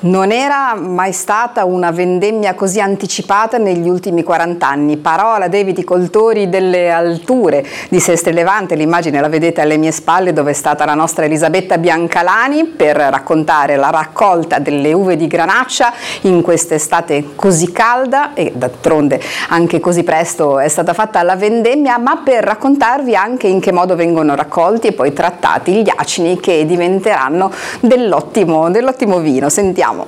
Non era mai stata una vendemmia così anticipata negli ultimi 40 anni. Parola dei viticoltori delle alture di Sestri Levante. L'immagine la vedete alle mie spalle, dove è stata la nostra Elisabetta Biancalani per raccontare la raccolta delle uve di Granaccia in quest'estate così calda, e d'altronde anche così presto è stata fatta la vendemmia, ma per raccontarvi anche in che modo vengono raccolti e poi trattati gli acini che diventeranno dell'ottimo vino. Sentiamo.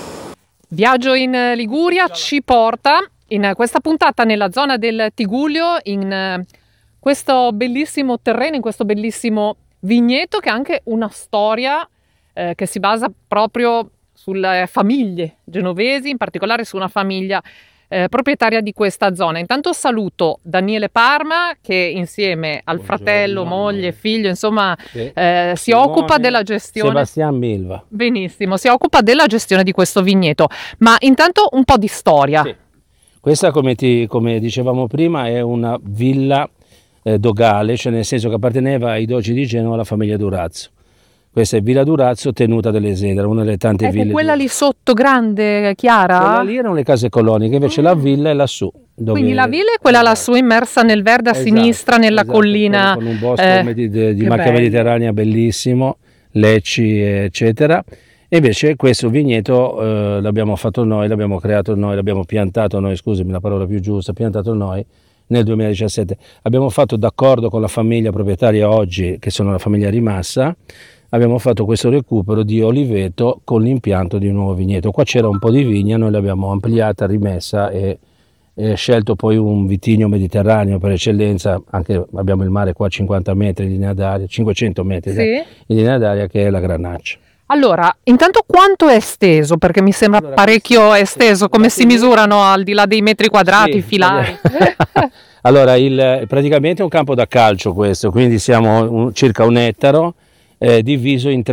Viaggio in Liguria ci porta in questa puntata nella zona del Tigullio, in questo bellissimo terreno, in questo bellissimo vigneto che ha anche una storia che si basa proprio sulle famiglie genovesi, in particolare su una famiglia proprietaria di questa zona. Intanto saluto Daniele Parma, che insieme al fratello, moglie, figlio, insomma, si occupa della gestione. Sebastian Milva. Benissimo, si occupa della gestione di questo vigneto. Ma intanto un po' di storia. Sì. Questa, come dicevamo prima, è una villa dogale, cioè nel senso che apparteneva ai Dogi di Genova alla famiglia Durazzo. Questa è Villa Durazzo, tenuta dell'Esedra, una delle tante ville. Quella lì sotto, grande, chiara? Quella lì erano le case coloniche, invece la villa è lassù. Quindi la villa è quella lassù immersa nel verde a sinistra, nella collina. Con un bosco di macchia mediterranea bellissimo, Lecci, eccetera. E invece questo vigneto l'abbiamo fatto noi, l'abbiamo creato noi, l'abbiamo piantato noi, scusami la parola più giusta, piantato noi nel 2017. Abbiamo fatto d'accordo con la famiglia proprietaria oggi, che sono la famiglia Rimassa. Abbiamo fatto questo recupero di oliveto con l'impianto di un nuovo vigneto. Qua c'era un po' di vigna, noi l'abbiamo ampliata, rimessa e scelto poi un vitigno mediterraneo per eccellenza. Anche abbiamo il mare qua a 50 metri in linea d'aria, 500 metri in linea d'aria, che è la Granaccia. Allora, intanto quanto è esteso? Perché mi sembra parecchio esteso, come si misurano al di là dei metri quadrati, filari? Allora, praticamente è un campo da calcio questo, quindi siamo circa un ettaro, diviso in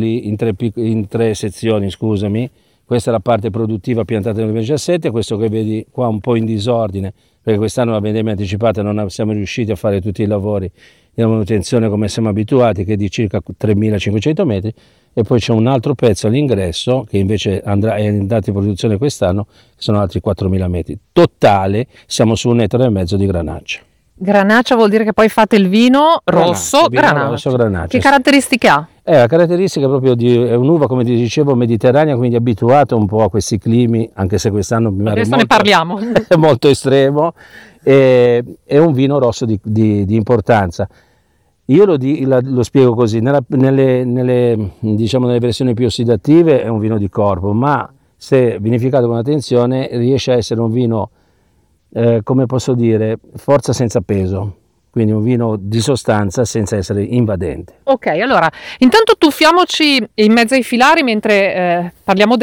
tre sezioni, scusami. Questa è la parte produttiva piantata nel 2017, questo che vedi qua un po' in disordine, perché quest'anno la vendemmia anticipata non siamo riusciti a fare tutti i lavori di manutenzione come siamo abituati, che è di circa 3.500 metri, e poi c'è un altro pezzo all'ingresso che invece è andato in produzione quest'anno, che sono altri 4.000 metri. Totale siamo su 1,5 metri di Granaccia. Granaccia vuol dire che poi fate il vino rosso Granaccia. Che caratteristiche ha? La caratteristica proprio è un'uva, come ti dicevo, mediterranea, quindi abituata un po' a questi climi, anche se quest'anno adesso ne parliamo. È molto estremo, è un vino rosso di importanza. Io lo spiego così, nelle versioni più ossidative è un vino di corpo, ma se vinificato con attenzione riesce a essere un vino, come posso dire, forza senza peso, quindi un vino di sostanza senza essere invadente. Ok, allora intanto tuffiamoci in mezzo ai filari mentre parliamo